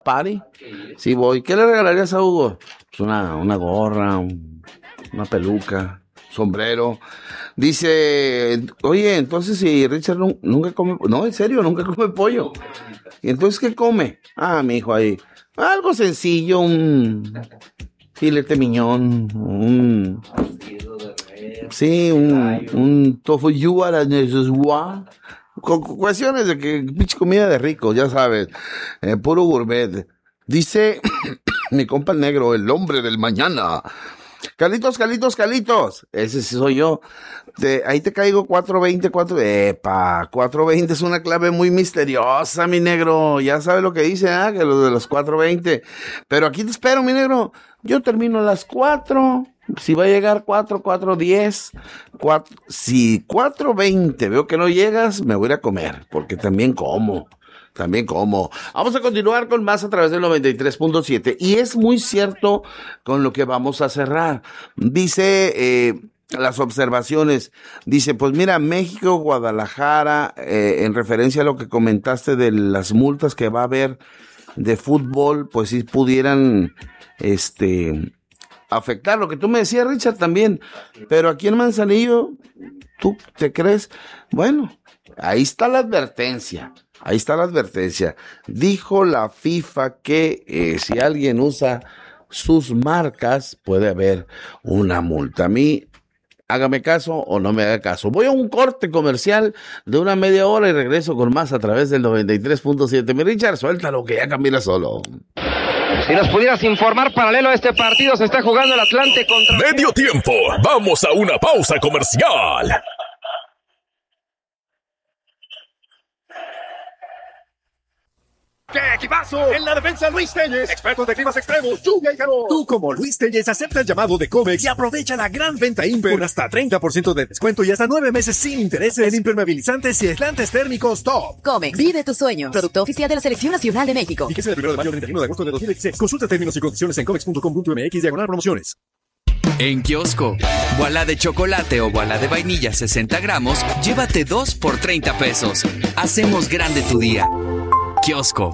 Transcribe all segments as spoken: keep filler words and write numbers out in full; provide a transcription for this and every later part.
party. Sí voy. ¿Qué le regalarías a Hugo? Pues una, una gorra, un, una peluca, sombrero. Dice, oye, entonces si Richard no, nunca come, no, en serio, nunca come pollo. ¿Y entonces qué come? Ah, mi hijo ahí, algo sencillo, un filete miñón, un, sí, un, un tofu yuara, con cuestiones de que pinche comida de rico, ya sabes, eh, puro gourmet. Dice mi compa el negro, el hombre del mañana. Calitos, Calitos, Calitos. Ese sí soy yo. Te, ahí te caigo cuatro veinte, cuatro... Epa, cuatro veinte es una clave muy misteriosa, mi negro. Ya sabes lo que dice, ¿ah? Que lo de los cuatro veinte. Pero aquí te espero, mi negro. Yo termino a las cuatro. Si va a llegar cuatro, cuatro diez, cuatro... Si cuatro veinte veo que no llegas, me voy a ir a comer. Porque también como. También como. Vamos a continuar con más a través del noventa y tres punto siete. Y es muy cierto con lo que vamos a cerrar. Dice eh, las observaciones. Dice, pues mira, México, Guadalajara, eh, en referencia a lo que comentaste de las multas que va a haber de fútbol, pues si pudieran este afectar. Lo que tú me decías, Richard, también. Pero aquí en Manzanillo, ¿tú te crees? Bueno, ahí está la advertencia. Ahí está la advertencia. Dijo la FIFA que eh, si alguien usa sus marcas, puede haber una multa. A mí, hágame caso o no me haga caso. Voy a un corte comercial de una media hora y regreso con más a través del noventa y tres punto siete. Mi Richard, suéltalo que ya camina solo. Si nos pudieras informar, paralelo a este partido se está jugando el Atlante contra... Medio tiempo. Vamos a una pausa comercial. ¡Qué equipazo! En la defensa, Luis Telles, expertos de climas extremos, lluvia y calor. Tú, como Luis Telles, acepta el llamado de Comex y aprovecha la gran venta Imper con hasta treinta por ciento de descuento y hasta nueve meses sin intereses en impermeabilizantes y aislantes térmicos top. Comex, vive tus sueños. Producto oficial de la Selección Nacional de México. Fíjese del primero de mayo al treinta y uno de agosto de dos mil dieciséis. Consulta términos y condiciones en comex punto com punto m x diagonal promociones. En Kiosco, bola de chocolate o bola de vainilla sesenta gramos, llévate dos por treinta pesos. Hacemos grande tu día. Kiosco.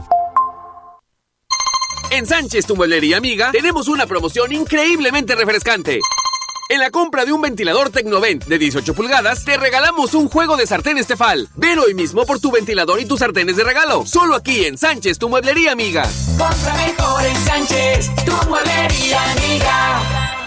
En Sánchez, tu mueblería amiga, tenemos una promoción increíblemente refrescante. En la compra de un ventilador Tecnovent de dieciocho pulgadas, te regalamos un juego de sartenes Tefal. Ven hoy mismo por tu ventilador y tus sartenes de regalo. Solo aquí en Sánchez, tu mueblería amiga. Compra mejor en Sánchez, tu mueblería amiga.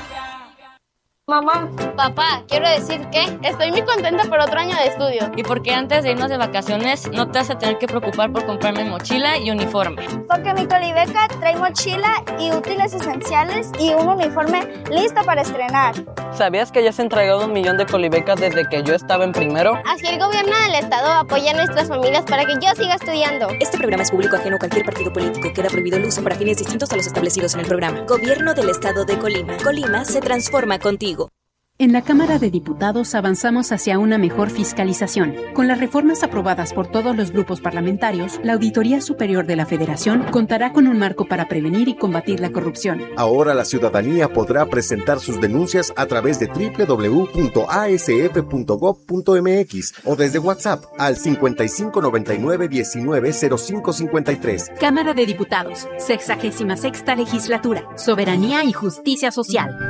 Mamá, papá, quiero decir que estoy muy contenta por otro año de estudio. Y porque antes de irnos de vacaciones no te vas a tener que preocupar por comprarme mochila y uniforme. Porque mi Colibeca trae mochila y útiles esenciales y un uniforme listo para estrenar. ¿Sabías que ya se han entregado un millón de Colibecas desde que yo estaba en primero? Así el gobierno del estado apoya a nuestras familias para que yo siga estudiando. Este programa es público ajeno a cualquier partido político. Queda prohibido el uso para fines distintos a los establecidos en el programa. Gobierno del estado de Colima. Colima se transforma contigo. En la Cámara de Diputados avanzamos hacia una mejor fiscalización. Con las reformas aprobadas por todos los grupos parlamentarios, la Auditoría Superior de la Federación contará con un marco para prevenir y combatir la corrupción. Ahora la ciudadanía podrá presentar sus denuncias a través de doble u doble u doble u punto a s f punto gob punto m x o desde WhatsApp al cincuenta y cinco noventa y nueve diecinueve cero cinco cincuenta y tres. Cámara de Diputados, sexagésima sexta legislatura, Soberanía y Justicia Social.